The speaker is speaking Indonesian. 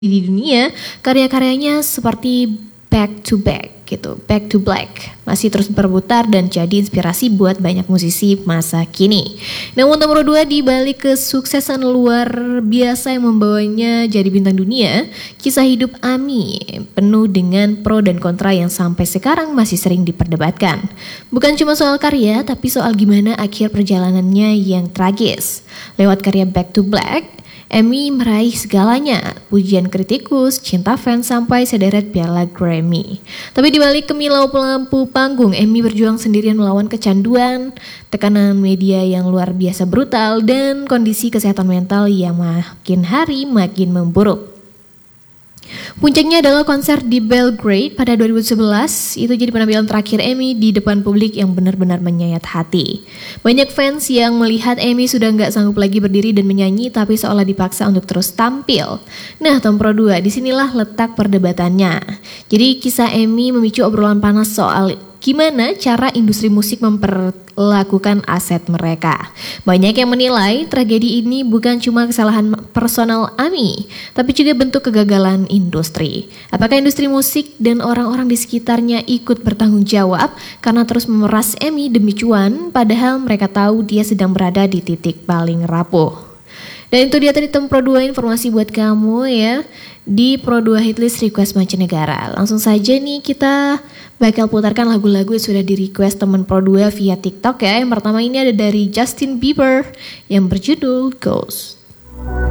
di dunia, karya-karyanya seperti Back to Back gitu, Back to Black masih terus berputar dan jadi inspirasi buat banyak musisi masa kini. Namun nomor 2 di balik kesuksesan luar biasa yang membawanya jadi bintang dunia, kisah hidup Ami penuh dengan pro dan kontra yang sampai sekarang masih sering diperdebatkan. Bukan cuma soal karya, tapi soal gimana akhir perjalanannya yang tragis. Lewat karya Back to Black, Amy meraih segalanya, pujian kritikus, cinta fans, sampai sederet piala Grammy. Tapi di balik kemilau lampu panggung, Amy berjuang sendirian melawan kecanduan, tekanan media yang luar biasa brutal, dan kondisi kesehatan mental yang makin hari makin memburuk. Puncaknya adalah konser di Belgrade pada 2011. Itu jadi penampilan terakhir Amy di depan publik yang benar-benar menyayat hati. Banyak fans yang melihat Amy sudah nggak sanggup lagi berdiri dan menyanyi, tapi seolah dipaksa untuk terus tampil. Nah, Tom Pro 2, disinilah letak perdebatannya. Jadi kisah Amy memicu obrolan panas soal gimana cara industri musik memperlakukan aset mereka. Banyak yang menilai tragedi ini bukan cuma kesalahan personal Amy, tapi juga bentuk kegagalan industri. Apakah industri musik dan orang-orang di sekitarnya ikut bertanggung jawab karena terus memeras Amy demi cuan, padahal mereka tahu dia sedang berada di titik paling rapuh. Dan itu dia tadi Tom Pro 2 informasi buat kamu ya di Pro 2 Hitlist Request Mancanegara. Langsung saja nih kita bakal putarkan lagu-lagu yang sudah di request teman Pro 2 via TikTok ya. Yang pertama ini ada dari Justin Bieber yang berjudul Ghost.